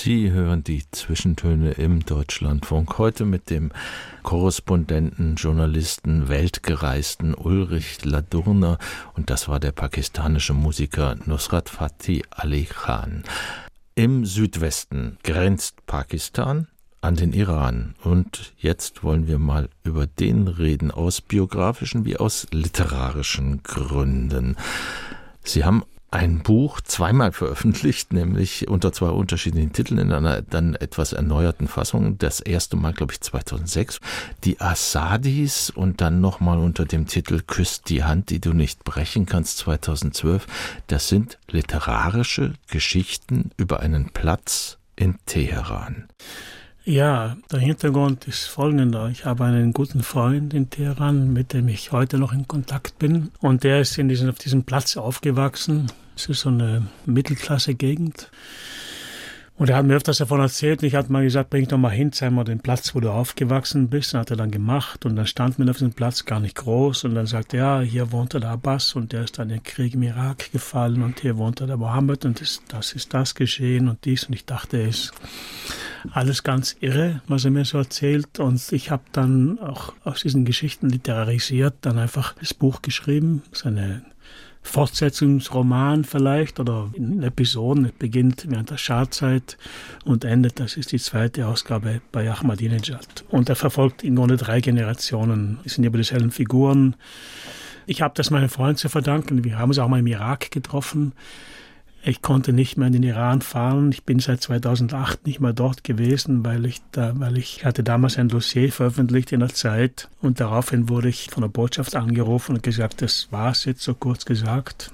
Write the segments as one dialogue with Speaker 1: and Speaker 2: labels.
Speaker 1: Sie hören die Zwischentöne im Deutschlandfunk. Heute mit dem Korrespondenten, Journalisten, Weltgereisten Ulrich Ladurner. Und das war der pakistanische Musiker Nusrat Fateh Ali Khan. Im Südwesten grenzt Pakistan an den Iran. Und jetzt wollen wir mal über den reden, aus biografischen wie aus literarischen Gründen. Sie haben ein Buch zweimal veröffentlicht, nämlich unter zwei unterschiedlichen Titeln in einer dann etwas erneuerten Fassung. Das erste Mal, glaube ich, 2006, die Asadis, und dann nochmal unter dem Titel Küsst die Hand, die du nicht brechen kannst, 2012. Das sind literarische Geschichten über einen Platz in Teheran.
Speaker 2: Ja, der Hintergrund ist folgender. Ich habe einen guten Freund in Teheran, mit dem ich heute noch in Kontakt bin. Und der ist auf diesem Platz aufgewachsen. Es ist so eine Mittelklasse-Gegend. Und er hat mir öfters davon erzählt. Und ich hatte mal gesagt, bring doch mal hin, zeig mal den Platz, wo du aufgewachsen bist. Und hat er dann gemacht. Und dann stand mir auf diesem Platz gar nicht groß. Und dann sagte er, ja, hier wohnte der Abbas. Und der ist dann in den Krieg im Irak gefallen. Und hier wohnte der Mohammed. Und das ist das geschehen und dies. Und ich dachte, es ist alles ganz irre, was er mir so erzählt. Und ich habe dann auch aus diesen Geschichten literarisiert, dann einfach das Buch geschrieben, seine Fortsetzungsroman vielleicht oder in Episoden. Es beginnt während der Schah-Zeit und endet, das ist die zweite Ausgabe, bei Ahmadinejad. Und er verfolgt im Grunde 3 Generationen. Es sind aber dieselben Figuren. Ich habe das meinem Freund zu verdanken. Wir haben uns auch mal im Irak getroffen. Ich konnte nicht mehr in den Iran fahren. Ich bin seit 2008 nicht mehr dort gewesen, weil ich hatte damals ein Dossier veröffentlicht in der Zeit und daraufhin wurde ich von der Botschaft angerufen und gesagt, das war's jetzt, so kurz gesagt.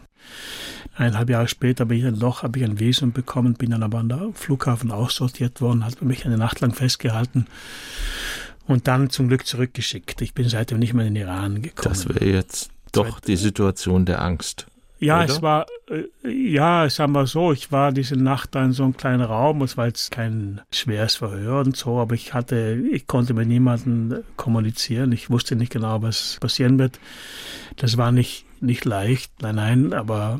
Speaker 2: 1,5 Jahre später habe ich ein Visum bekommen, bin dann aber an der Flughafen aussortiert worden, hat mich eine Nacht lang festgehalten und dann zum Glück zurückgeschickt. Ich bin seitdem nicht mehr in den Iran gekommen.
Speaker 1: Das wäre jetzt doch die Situation der Angst.
Speaker 2: Ja,
Speaker 1: oder?
Speaker 2: Sagen wir so, ich war diese Nacht da in so einem kleinen Raum, es war jetzt kein schweres Verhör und so, aber ich konnte mit niemandem kommunizieren, ich wusste nicht genau, was passieren wird. Das war nicht leicht, nein, aber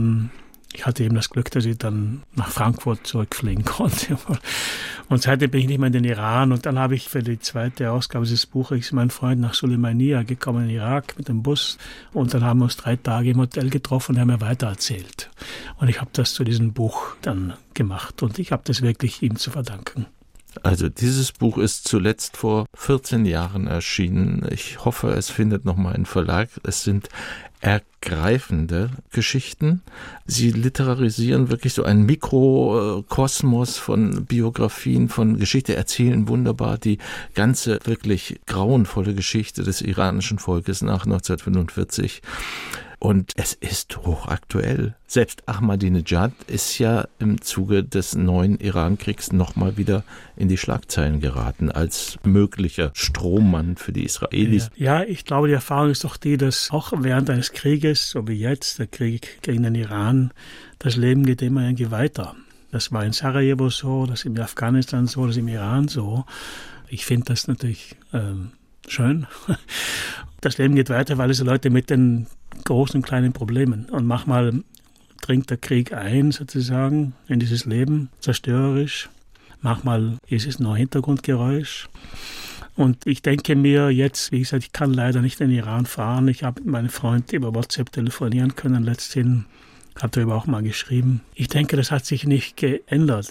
Speaker 2: ich hatte eben das Glück, dass ich dann nach Frankfurt zurückfliegen konnte. Und seitdem bin ich nicht mehr in den Iran. Und dann habe ich für die zweite Ausgabe dieses Buches meinen Freund nach Suleimania gekommen, in den Irak, mit dem Bus. Und dann haben wir uns 3 Tage im Hotel getroffen und haben mir weitererzählt. Und ich habe das zu diesem Buch dann gemacht. Und ich habe das wirklich ihm zu verdanken.
Speaker 1: Also dieses Buch ist zuletzt vor 14 Jahren erschienen. Ich hoffe, es findet nochmal einen Verlag. Es sind ergreifende Geschichten. Sie literarisieren wirklich so einen Mikrokosmos von Biografien, von Geschichte, erzählen wunderbar die ganze wirklich grauenvolle Geschichte des iranischen Volkes nach 1945. Und es ist hochaktuell. Selbst Ahmadinejad ist ja im Zuge des neuen Irankriegs nochmal wieder in die Schlagzeilen geraten als möglicher Strohmann für die Israelis.
Speaker 2: Ja, ich glaube, die Erfahrung ist doch die, dass auch während eines Krieges, so wie jetzt, der Krieg gegen den Iran, das Leben geht immer irgendwie weiter. Das war in Sarajevo so, das ist in Afghanistan so, das ist im Iran so. Ich finde das natürlich schön. Das Leben geht weiter, weil es Leute mit den großen und kleinen Problemen. Und manchmal dringt der Krieg ein, sozusagen, in dieses Leben, zerstörerisch. Manchmal ist es nur Hintergrundgeräusch. Und ich denke mir jetzt, wie gesagt, ich kann leider nicht in den Iran fahren. Ich habe mit meinem Freund über WhatsApp telefonieren können letzthin, habe darüber auch mal geschrieben. Ich denke, das hat sich nicht geändert.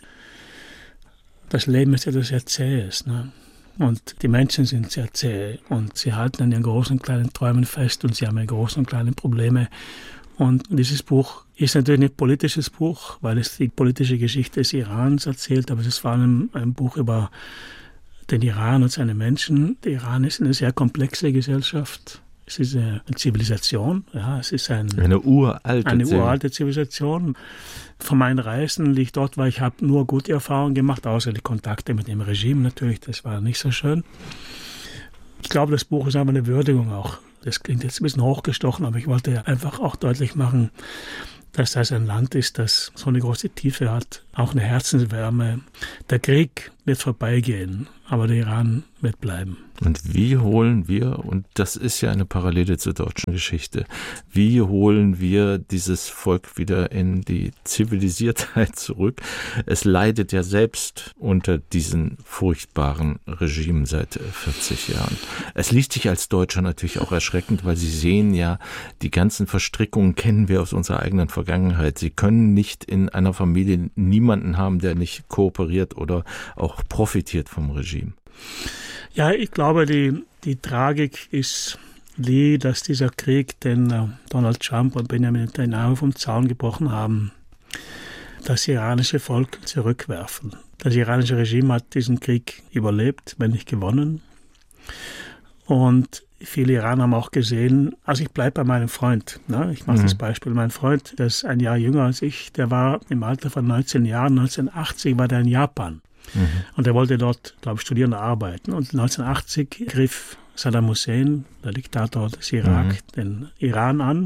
Speaker 2: Das Leben ist etwas sehr Zähes, ne? Und die Menschen sind sehr zäh und sie halten an ihren großen und kleinen Träumen fest und sie haben ihre großen und kleinen Probleme. Und dieses Buch ist natürlich ein politisches Buch, weil es die politische Geschichte des Irans erzählt, aber es ist vor allem ein Buch über den Iran und seine Menschen. Der Iran ist eine sehr komplexe Gesellschaft. Es ist eine Zivilisation, ja, es ist eine uralte Zivilisation. Von meinen Reisen, die ich dort war, ich habe nur gute Erfahrungen gemacht, außer die Kontakte mit dem Regime natürlich, das war nicht so schön. Ich glaube, das Buch ist einfach eine Würdigung auch. Das klingt jetzt ein bisschen hochgestochen, aber ich wollte einfach auch deutlich machen, dass das ein Land ist, das so eine große Tiefe hat, auch eine Herzenswärme. Der Krieg wird vorbeigehen. aber der Iran wird bleiben.
Speaker 1: Und wie holen wir, und das ist ja eine Parallele zur deutschen Geschichte, wie holen wir dieses Volk wieder in die Zivilisiertheit zurück? Es leidet ja selbst unter diesen furchtbaren Regimen seit 40 Jahren. Es liest sich als Deutscher natürlich auch erschreckend, weil Sie sehen ja, die ganzen Verstrickungen kennen wir aus unserer eigenen Vergangenheit. Sie können nicht in einer Familie niemanden haben, der nicht kooperiert oder auch profitiert vom Regime.
Speaker 2: Ja, ich glaube, die Tragik ist die, dass dieser Krieg, den Donald Trump und Benjamin Netanyahu vom Zaun gebrochen haben, das iranische Volk zurückwerfen. Das iranische Regime hat diesen Krieg überlebt, wenn nicht gewonnen. Und viele Iraner haben auch gesehen, also ich bleibe bei meinem Freund. Ne? Ich mache das Beispiel. Mein Freund, der ist ein Jahr jünger als ich, der war im Alter von 19 Jahren, 1980 war der in Japan. Und er wollte dort, glaube ich, studieren und arbeiten. Und 1980 griff Saddam Hussein, der Diktator des Irak, den Iran an.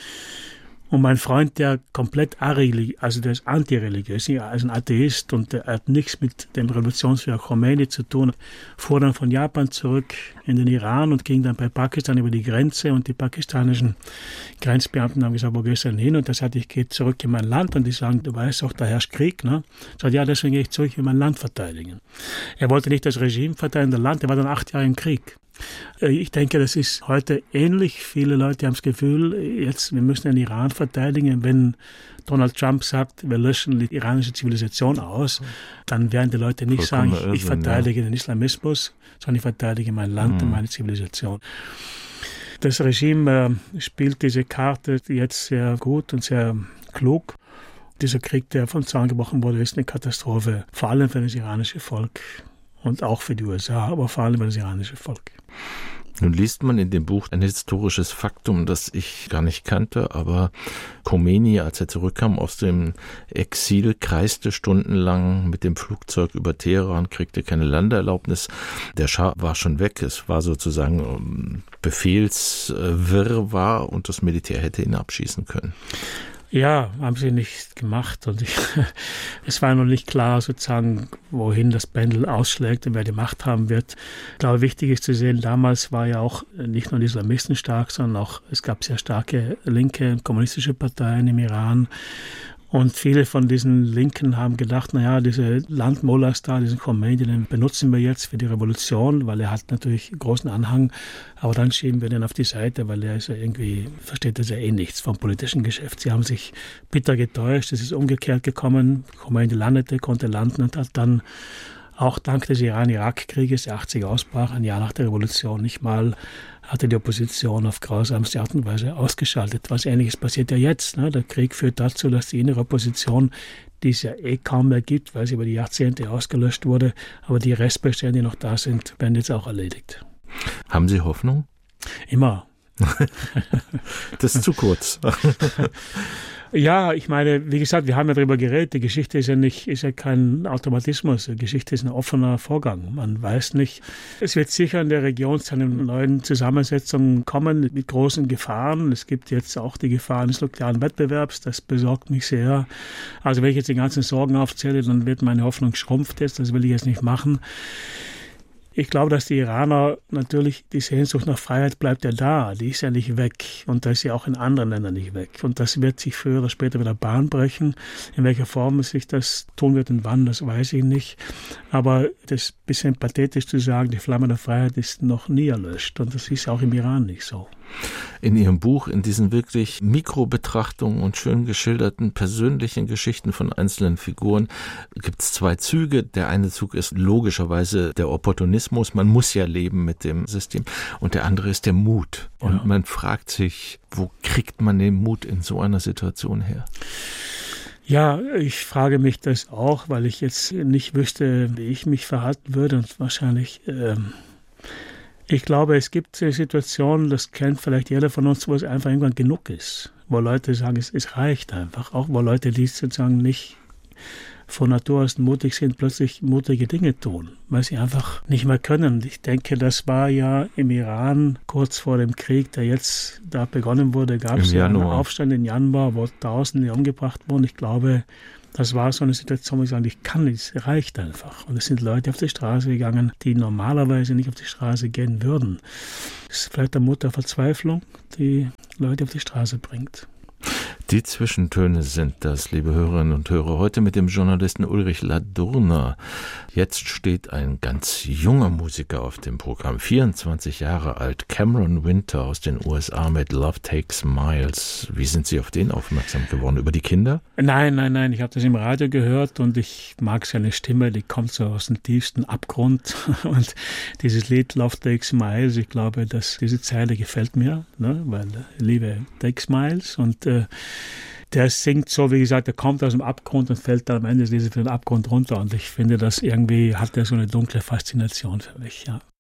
Speaker 2: Und mein Freund, der komplett also der ist antireligiös, also ein Atheist und der hat nichts mit dem Revolutionsführer Khomeini zu tun, fuhr dann von Japan zurück in den Iran und ging dann bei Pakistan über die Grenze und die pakistanischen Grenzbeamten haben gesagt, wo gehst du denn hin? Und er sagte, ich gehe zurück in mein Land und die sagen, du weißt doch, da herrscht Krieg. Ne? Er sagt, ja, deswegen gehe ich zurück, ich will mein Land verteidigen. Er wollte nicht das Regime verteidigen, das Land, er war dann 8 Jahre im Krieg. Ich denke, das ist heute ähnlich. Viele Leute haben das Gefühl, wir müssen den Iran verteidigen. Wenn Donald Trump sagt, wir löschen die iranische Zivilisation aus, dann werden die Leute nicht sagen, ich verteidige den Islamismus, sondern ich verteidige mein Land und meine Zivilisation. Das Regime spielt diese Karte jetzt sehr gut und sehr klug. Dieser Krieg, der vom Zaun gebrochen wurde, ist eine Katastrophe, vor allem für das iranische Volk. Und auch für die USA, aber vor allem für das iranische Volk.
Speaker 1: Nun liest man in dem Buch ein historisches Faktum, das ich gar nicht kannte, aber Khomeini, als er zurückkam aus dem Exil, kreiste stundenlang mit dem Flugzeug über Teheran, kriegte keine Landeerlaubnis. Der Schah war schon weg, es war sozusagen Befehlswirrwarr und das Militär hätte ihn abschießen können.
Speaker 2: Ja, haben sie nicht gemacht und es war noch nicht klar sozusagen, wohin das Pendel ausschlägt und wer die Macht haben wird. Ich glaube, wichtig ist zu sehen, damals war ja auch nicht nur die Islamisten stark, sondern auch, es gab sehr starke linke und kommunistische Parteien im Iran. Und viele von diesen Linken haben gedacht, naja, diese Landmullahs da, diesen Khomeini, den benutzen wir jetzt für die Revolution, weil er hat natürlich großen Anhang, aber dann schieben wir den auf die Seite, weil er ist ja irgendwie, versteht das ja eh nichts vom politischen Geschäft. Sie haben sich bitter getäuscht, es ist umgekehrt gekommen, Khomeini landete, konnte landen und hat dann auch dank des Iran-Irak-Krieges, der 80 ausbrach, ein Jahr nach der Revolution, nicht mal hatte die Opposition auf grausamste Art und Weise ausgeschaltet. Was Ähnliches passiert ja jetzt. Ne? Der Krieg führt dazu, dass die innere Opposition, die es ja eh kaum mehr gibt, weil sie über die Jahrzehnte ausgelöscht wurde, aber die Restbestände, die noch da sind, werden jetzt auch erledigt.
Speaker 1: Haben Sie Hoffnung?
Speaker 2: Immer.
Speaker 1: Das ist zu kurz.
Speaker 2: Ja, ich meine, wie gesagt, wir haben ja darüber geredet, die Geschichte ist ja kein Automatismus, die Geschichte ist ein offener Vorgang. Man weiß nicht, es wird sicher in der Region zu einer neuen Zusammensetzung kommen mit großen Gefahren. Es gibt jetzt auch die Gefahren des nuklearen Wettbewerbs, das besorgt mich sehr. Also wenn ich jetzt die ganzen Sorgen aufzähle, dann wird meine Hoffnung schrumpft jetzt, das will ich jetzt nicht machen. Ich glaube, dass die Iraner natürlich, die Sehnsucht nach Freiheit bleibt ja da, die ist ja nicht weg und da ist ja auch in anderen Ländern nicht weg. Und das wird sich früher oder später wieder Bahn brechen. In welcher Form es sich das tun wird und wann, das weiß ich nicht. Aber das ist ein bisschen pathetisch zu sagen, die Flamme der Freiheit ist noch nie erlöscht und das ist auch im Iran nicht so.
Speaker 1: In Ihrem Buch, in diesen wirklich Mikrobetrachtungen und schön geschilderten persönlichen Geschichten von einzelnen Figuren, gibt es 2 Züge. Der eine Zug ist logischerweise der Opportunismus, man muss ja leben mit dem System. Und der andere ist der Mut. Und man fragt sich, wo kriegt man den Mut in so einer Situation her?
Speaker 2: Ja, ich frage mich das auch, weil ich jetzt nicht wüsste, wie ich mich verhalten würde und wahrscheinlich... Ich glaube, es gibt Situationen, das kennt vielleicht jeder von uns, wo es einfach irgendwann genug ist. Wo Leute sagen, es reicht einfach. Auch wo Leute, die sozusagen nicht von Natur aus mutig sind, plötzlich mutige Dinge tun, weil sie einfach nicht mehr können. Ich denke, das war ja im Iran kurz vor dem Krieg, der jetzt da begonnen wurde, gab es ja einen Aufstand im Januar, wo Tausende umgebracht wurden. Ich glaube, Das war so eine Situation, wo ich sage, ich kann nicht, es reicht einfach. Und es sind Leute auf die Straße gegangen, die normalerweise nicht auf die Straße gehen würden. Das ist vielleicht der Mutter Verzweiflung, die Leute auf die Straße bringt.
Speaker 1: Die Zwischentöne sind das, liebe Hörerinnen und Hörer, heute mit dem Journalisten Ulrich Ladurner. Jetzt steht ein ganz junger Musiker auf dem Programm, 24 Jahre alt, Cameron Winter aus den USA mit Love Takes Miles. Wie sind Sie auf den aufmerksam geworden? Über die Kinder?
Speaker 2: Nein, ich habe das im Radio gehört und ich mag seine Stimme, die kommt so aus dem tiefsten Abgrund. Und dieses Lied Love Takes Miles, ich glaube, dass diese Zeile gefällt mir, ne? Weil Liebe takes miles und der singt so, wie gesagt, der kommt aus dem Abgrund und fällt dann am Ende des Liedes für den Abgrund runter. Und ich finde, das irgendwie hat er so eine dunkle Faszination für mich, ja.